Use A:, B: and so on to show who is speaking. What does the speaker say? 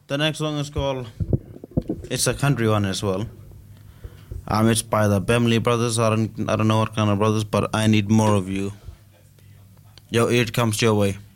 A: The next song is called, it's a country one as well. It's by the Bemley Brothers. I don't know what kind of brothers, but I need more of you. Yo, it comes your way.